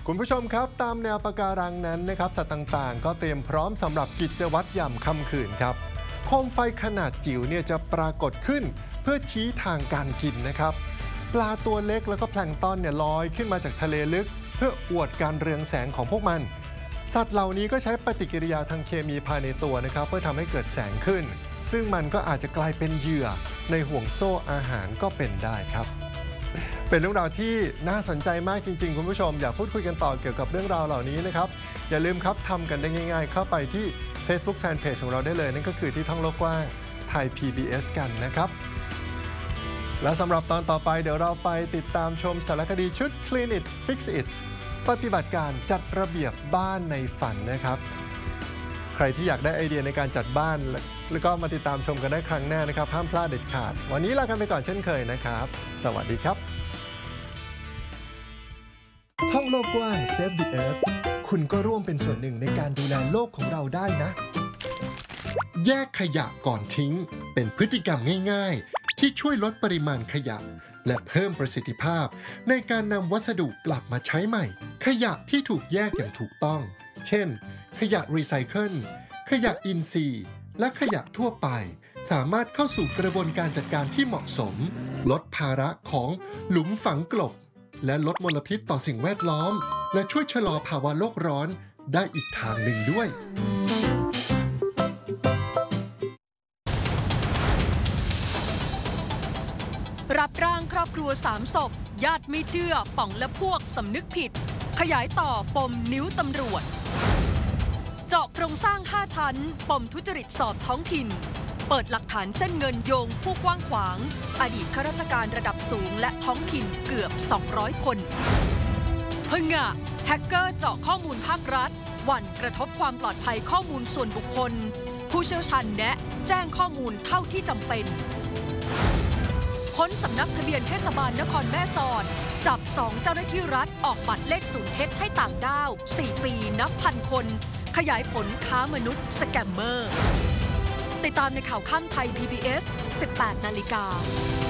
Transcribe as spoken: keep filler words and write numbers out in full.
คุณผู้ชมครับตามแนวปะการังนั้นนะครับสัตว์ต่างๆก็เตรียมพร้อมสำหรับกิจวัตรยามค่ำคืนครับโคมไฟขนาดจิ๋วเนี่ยจะปรากฏขึ้นเพื่อชี้ทางการกินนะครับปลาตัวเล็กแล้วก็แพลงก์ตอนเนี่ยลอยขึ้นมาจากทะเลลึกเพื่ออวดการเรืองแสงของพวกมันสัตว์เหล่านี้ก็ใช้ปฏิกิริยาทางเคมีภายในตัวนะครับเพื่อทำให้เกิดแสงขึ้นซึ่งมันก็อาจจะกลายเป็นเหยื่อในห่วงโซ่อาหารก็เป็นได้ครับเป็นเรื่องราวที่น่าสนใจมากจริงๆคุณผู้ชมอยากพูดคุยกันต่อเกี่ยวกับเรื่องราวเหล่านี้นะครับอย่าลืมครับทำกันได้ง่ายๆเข้าไปที่ Facebook Fanpage ของเราได้เลยนั่นก็คือที่ท่องโลกกว้างไทย พี บี เอส กันนะครับและสำหรับตอนต่อไปเดี๋ยวเราไปติดตามชมสารคดีชุด Clean It Fix It ปฏิบัติการจัดระเบียบบ้านในฝันนะครับใครที่อยากได้ไอเดียในการจัดบ้านแล้วก็มาติดตามชมกันได้ครั้งหน้านะครับห้ามพลาดเด็ดขาดวันนี้ลากันไปก่อนเช่นเคยนะครับสวัสดีครับท่องโลกกว้าง Save the Earth คุณก็ร่วมเป็นส่วนหนึ่งในการดูแลโลกของเราได้นะแยกขยะก่อนทิ้งเป็นพฤติกรรมง่ายๆที่ช่วยลดปริมาณขยะและเพิ่มประสิทธิภาพในการนำวัสดุกลับมาใช้ใหม่ขยะที่ถูกแยกอย่างถูกต้องเช่นขยะรีไซเคิลขยะอินทรีย์และขยะทั่วไปสามารถเข้าสู่กระบวนการจัดการที่เหมาะสมลดภาระของหลุมฝังกลบและลดมลพิษต่อสิ่งแวดล้อมและช่วยชะลอภาวะโลกร้อนได้อีกทางหนึ่งด้วยรับร่างครอบครัวสามศพญาติไม่เชื่อป๋องและพวกสำนึกผิดขยายต่อปมนิ้วตำรวจเจาะโครงสร้างห้าชั้นปมทุจริตสอบท้องถิ่นเปิดหลักฐานเส้นเงินโยงผู้กว้างขวางอดีตข้าราชการระดับสูงและท้องถิ่นเกือบสองร้อยคนผงะแฮกเกอร์เจาะข้อมูลภาครัฐหวั่นกระทบความปลอดภัยข้อมูลส่วนบุคคลผู้เชี่ยวชาญแนะแจ้งข้อมูลเท่าที่จำเป็นค้นสำนักทะเบียนเทศบาลนครแม่สอดจับสองเจ้าหน้าที่รัฐออกบัตรเลขศูนย์เท็จให้ต่างด้าวสี่ปีนับพันคนขยายผลค้ามนุษย์สแกมเมอร์ติดตามในข่าวค่ำไทย พี บี เอส สิบแปดนาฬิกา